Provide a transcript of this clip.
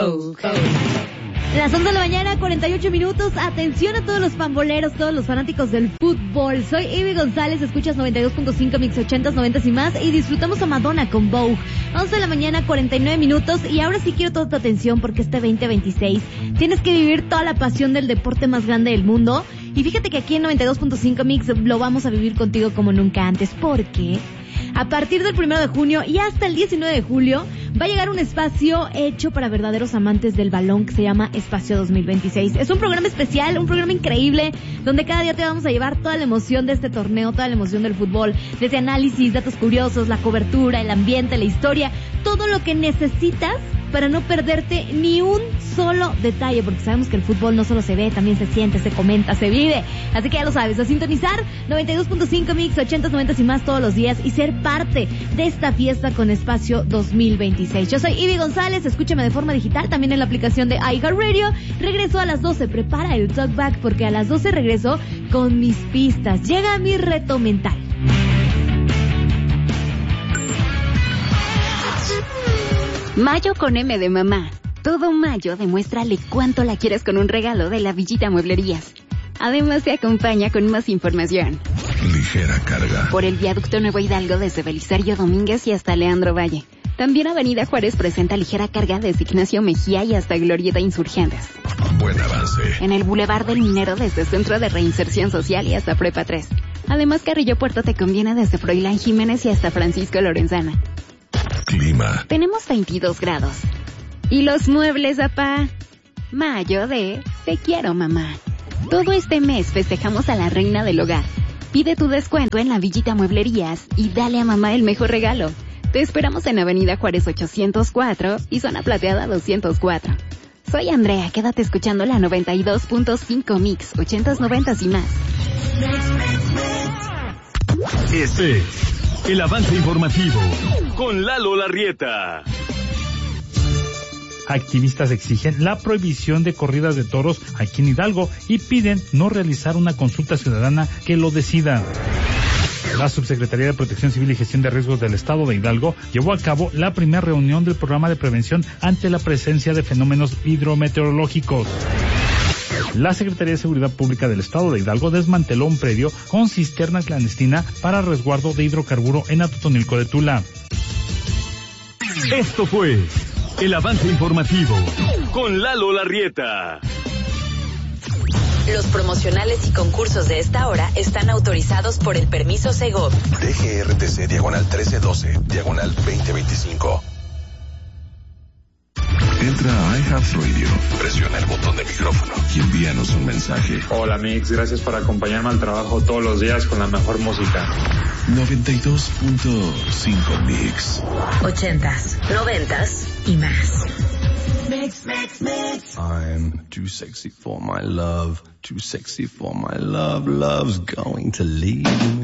Las 11 de la mañana, 48 minutos. Atención a todos los pamboleros, todos los fanáticos del fútbol. Soy Ivy González, escuchas 92.5 Mix 80s, 90s y más. Y disfrutamos a Madonna con Vogue. 11 de la mañana, 49 minutos. Y ahora sí quiero toda tu atención porque este 2026 tienes que vivir toda la pasión del deporte más grande del mundo. Y fíjate que aquí en 92.5 Mix lo vamos a vivir contigo como nunca antes. Porque a partir del 1 de junio y hasta el 19 de julio va a llegar un espacio hecho para verdaderos amantes del balón que se llama Espacio 2026. Es un programa especial, un programa increíble, donde cada día te vamos a llevar toda la emoción de este torneo, toda la emoción del fútbol, desde análisis, datos curiosos, la cobertura, el ambiente, la historia, todo lo que necesitas para no perderte ni un solo detalle, porque sabemos que el fútbol no solo se ve, también se siente, se comenta, se vive. Así que ya lo sabes, a sintonizar 92.5 Mix 80s, 90s y más todos los días y ser parte de esta fiesta con Espacio 2026. Yo soy Ivy González, escúchame de forma digital, también en la aplicación de iHeartRadio. Regreso a las 12, prepara el talkback porque a las 12 regreso con mis pistas. Llega mi reto mental. Mayo con M de mamá. Todo mayo demuéstrale cuánto la quieres con un regalo de la Villita Mueblerías. Además te acompaña con más información. Ligera carga. Por el viaducto Nuevo Hidalgo desde Belisario Domínguez y hasta Leandro Valle. También Avenida Juárez presenta ligera carga desde Ignacio Mejía y hasta Glorieta Insurgentes. Buen avance. En el Boulevard del Minero desde Centro de Reinserción Social y hasta Prepa 3. Además Carrillo Puerto te conviene desde Froilán Jiménez y hasta Francisco Lorenzana. Clima. Tenemos 22 grados. ¿Y los muebles, papá? Mayo de Te quiero, mamá. Todo este mes festejamos a la reina del hogar. Pide tu descuento en la Villita Mueblerías y dale a mamá el mejor regalo. Te esperamos en Avenida Juárez 804 y Zona Plateada 204. Soy Andrea, quédate escuchando la 92.5 Mix 80s, 90s y más. Este es el avance informativo con Lalo Larrieta. Activistas exigen la prohibición de corridas de toros aquí en Hidalgo y piden no realizar una consulta ciudadana que lo decida. La Subsecretaría de Protección Civil y Gestión de Riesgos del Estado de Hidalgo llevó a cabo la primera reunión del programa de prevención ante la presencia de fenómenos hidrometeorológicos. La Secretaría de Seguridad Pública del Estado de Hidalgo desmanteló un predio con cisterna clandestina para resguardo de hidrocarburo en Atotonilco de Tula. Esto fue el avance informativo con Lalo Larrieta. Los promocionales y concursos de esta hora están autorizados por el permiso Segov. DGRTC /1312, /2025. Entra a iHeartRadio, presiona el botón de micrófono y envíanos un mensaje. Hola Mix, gracias por acompañarme al trabajo todos los días con la mejor música. 92.5 Mix. 80s, 90s y más. Mix, mix, mix. I'm too sexy for my love, too sexy for my love, love's going to leave me.